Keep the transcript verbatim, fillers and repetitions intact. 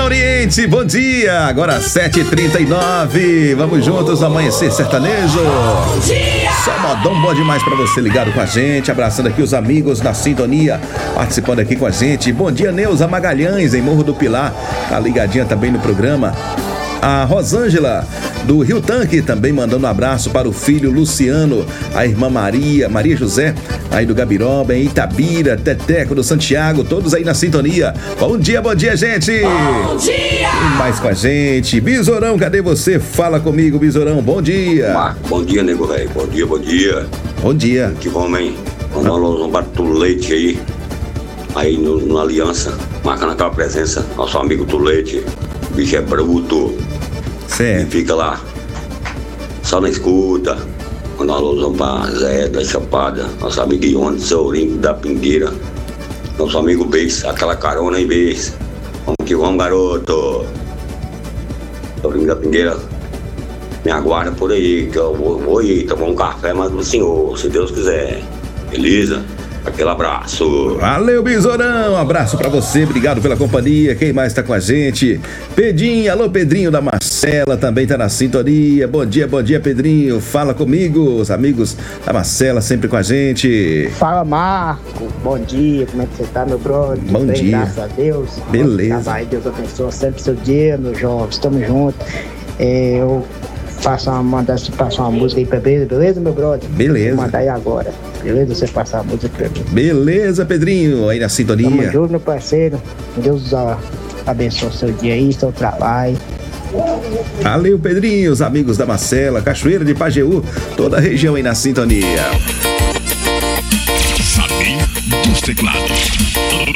Oriente, bom dia. Agora sete e trinta e nove. Vamos juntos no Amanhecer Sertanejo. Bom dia. Só modão bom demais pra você ligado com a gente. Abraçando aqui os amigos na sintonia, participando aqui com a gente. Bom dia, Neuza Magalhães, em Morro do Pilar. Tá ligadinha também no programa. A Rosângela, do Rio Tanque, também mandando um abraço para o filho Luciano, a irmã Maria, Maria José, aí do Gabiroba, em Itabira, Teteco do Santiago, todos aí na sintonia. Bom dia, bom dia, gente! Bom dia! E mais com a gente, Besourão, cadê você? Fala comigo, Besourão, bom dia! Marco, bom dia, nego velho, bom dia, bom dia. Bom dia. Que vamos, hein? Vamos dar um bate Tulete aí, aí no, na Aliança, marcando aquela presença, nosso amigo Tulete, o bicho é bruto. Certo. E fica lá, só na escuta. Mandar uma alusão pra Zé da Chapada, nosso amigo Ione, Sourinho da Pingueira, nosso amigo Beijo, aquela carona aí, Beijo. Vamos que vamos, garoto. Sourinho da Pingueira, me aguarda por aí, que eu vou, vou ir tomar um café mais pro senhor, se Deus quiser. Beleza? Aquele abraço. Valeu, Besourão. Um abraço pra você, obrigado pela companhia. Quem mais tá com a gente? Pedrinho, alô Pedrinho da Marcela, também tá na sintonia. Bom dia, bom dia, Pedrinho. Fala comigo, os amigos da Marcela sempre com a gente. Fala, Marco. Bom dia, como é que você tá, meu brother? Bom Tudo bem, dia. graças a Deus. Beleza. Vai, Deus abençoe sempre seu dia, meus jovens. Tamo junto. É, eu faço uma, mandar você passar uma música aí pra beleza, beleza, meu brother? Beleza. Vou mandar aí agora. Beleza? Você passar a música pra mim. Beleza, Pedrinho, aí na sintonia. Tamo junto, meu parceiro. Deus ó, abençoe seu dia aí, seu trabalho. Valeu, Pedrinho, os amigos da Marcela, Cachoeira de Pajeú, toda a região aí na sintonia. Sabia dos teclados.